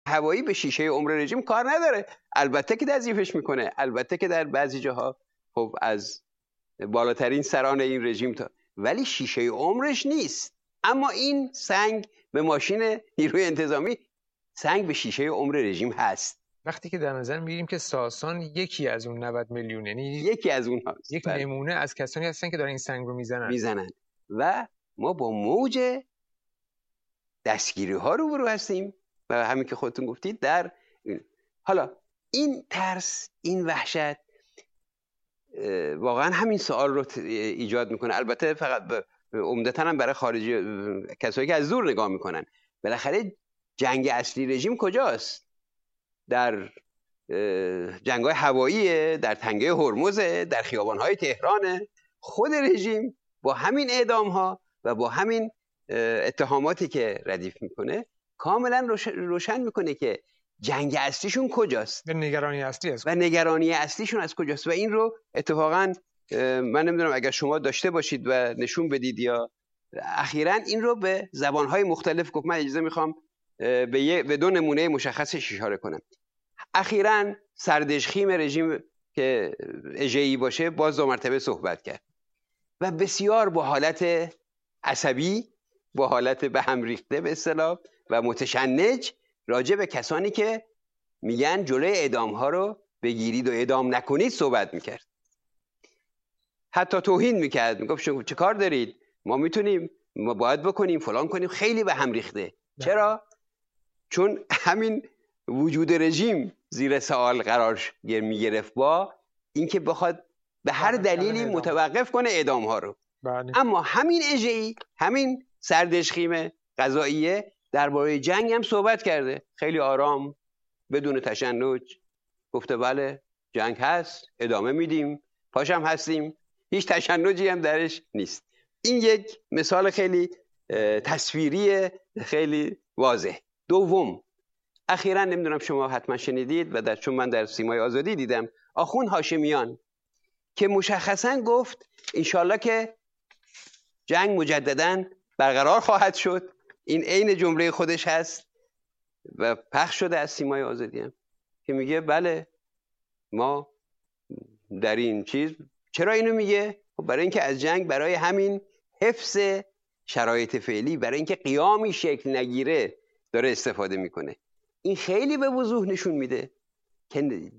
هوایی به شیشه عمر رژیم کار نداره. البته که تضعیفش میکنه، البته که در بعضی جاها خب از بالاترین سران این رژیم ولی شیشه عمرش نیست. اما این سنگ به ماشین نیروی انتظامی، سنگ به شیشه عمر رژیم هست. وقتی که در نظر میگیریم که ساسان یکی از اون 90 میلیون، یعنی یکی از اونهاست، یک نمونه از کسانی هستن که دارن این سنگ رو میزنن و ما با موج دستگیری ها روبرو هستیم و همین که خودتون گفتید در حالا این ترس، این وحشت واقعا همین سوال رو ایجاد میکنه. البته فقط عمدتاً هم برای خارجی، کسایی که از دور نگاه میکنن، بالاخره جنگ اصلی رژیم کجاست؟ در جنگ‌های هواییه، در تنگه هرمزه، در خیابان‌های تهرانه. خود رژیم با همین اعدام‌ها و با همین اتهاماتی که ردیف میکنه کاملا روشن میکنه که جنگ اصلیشون کجاست و نگرانی اصلی است و نگرانی اصلیشون از کجاست. و این رو اتفاقا من نمیدونم اگر شما داشته باشید و نشون بدید یا اخیراً این رو به زبان‌های مختلف گفت. من اجازه میخوام به دو نمونه مشخصش اشاره کنم. اخیراً سردشخیم رژیم که اژه‌ای باشه باز دو مرتبه صحبت کرد و بسیار با حالت عصبی، با حالت به هم ریخته به اصطلاح و متشنج راجع به کسانی که میگن جلوی اعدام ها رو بگیرید و اعدام نکنید صحبت میکرد. حتی توهین میکرد، میگفت چه کار دارید، ما میتونیم، ما باید بکنیم، فلان کنیم. خیلی به هم ریخته. چرا؟ چون همین وجود رژیم زیر سوال قرار میگرفت با اینکه بخواد به هر دلیلی متوقف کنه اعدام ها رو. اما همین اژه‌ای، همین سردشخیم قضاییه درباره جنگ هم صحبت کرده، خیلی آرام بدون تشنج گفته بله جنگ هست، ادامه میدیم، پاشم هستیم، هیچ تشنجی هم درش نیست. این یک مثال خیلی تصویری خیلی واضح. دوم، اخیراً نمیدونم شما حتما شنیدید و چون من در سیمای آزادی دیدم، آخوند هاشمیان که مشخصاً گفت انشالله که جنگ مجدداً برقرار خواهد شد. این عین جمله خودش هست و پخش شده از سیمای آزادی هم که میگه بله ما در این چیز. چرا اینو میگه؟ برای اینکه از جنگ برای همین حفظ شرایط فعلی، برای اینکه قیامی شکل نگیره داره استفاده میکنه. این خیلی به وضوح نشون میده که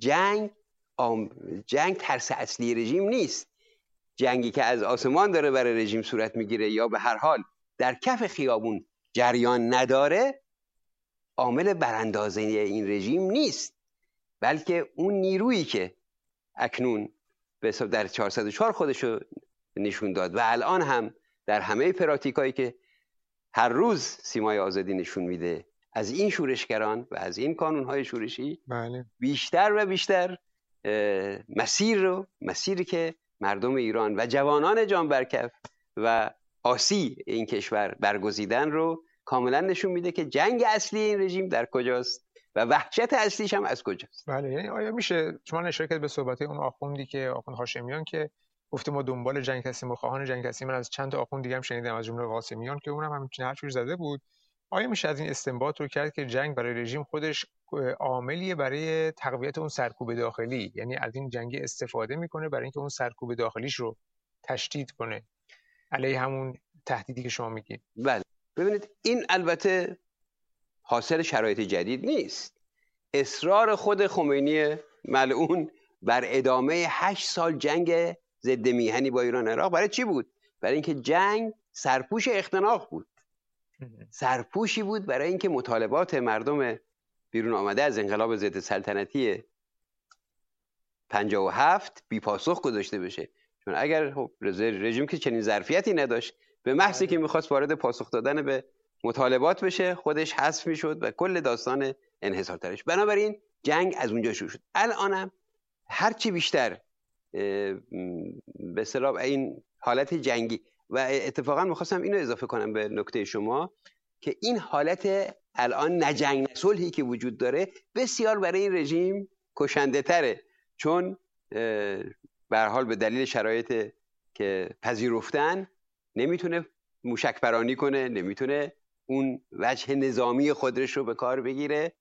جنگ ترس اصلی رژیم نیست. جنگی که از آسمان داره برای رژیم صورت میگیره یا به هر حال در کف خیابون جریان نداره، عامل براندازی این رژیم نیست، بلکه اون نیرویی که اکنون به حساب در 404 خودشو نشون داد و الان هم در همه پراتیکایی که هر روز سیمای آزادی نشون میده از این شورشگران و از این کانونهای شورشی، بله. بیشتر و بیشتر مسیری که مردم ایران و جوانان جان برکف و آسی این کشور برگزیدن رو کاملا نشون میده که جنگ اصلی این رژیم در کجاست و وحشت اصلیش هم از کجاست. بله. یعنی آیا میشه شما اشاره کرد به صحبت اون آخوندی که آخوند هاشمیان که گفته ما دنبال جنگ هستیم و خواهان جنگ هستیم؟ من از چند تا آخوند دیگه هم شنیدم از جمله قاسمیان که اونم همین حرفی زده بود. آیا میشه از این استنباط رو کرد که جنگ برای رژیم خودش عاملیه برای تقویت اون سرکوب داخلی، یعنی از این جنگ استفاده میکنه برای اینکه اون سرکوب داخلیش رو تشدید کنه علیه همون تهدیدی که شما میگید؟ بله. ببینید این البته حاصل شرایط جدید نیست. اصرار خود خمینی ملعون بر ادامه 8 سال جنگ ضد میهنی با ایران عراق برای چی بود؟ برای اینکه جنگ سرپوش اختناق بود. سرپوشی بود برای اینکه مطالبات مردم بیرون آمده از انقلاب ضد سلطنتی 57 بی پاسخ گذاشته بشه. چون اگر رژیم که چنین ظرفیتی نداشت، به محضی که میخواست وارد پاسخ دادن به مطالبات بشه خودش حذف میشد و کل داستان انحصارترش. بنابراین جنگ از اونجا شروع شد. الانم هرچی بیشتر به اصطلاح این حالت جنگی و اتفاقا میخواستم اینو اضافه کنم به نکته شما که این حالت الان نجنگ صلحی که وجود داره بسیار برای این رژیم کشنده تره، چون به هر حال به دلیل شرایط که پذیرفتن نمیتونه موشک پرانی کنه، نمیتونه اون وجه نظامی خودش رو به کار بگیره